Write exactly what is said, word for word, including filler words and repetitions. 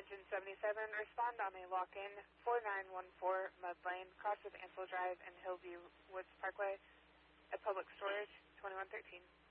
Engine seventy-seven, respond on a walk-in four nine one four Mud Lane, cross of Ansel Drive and Hillview Woods Parkway, at Public Storage, twenty-one thirteen.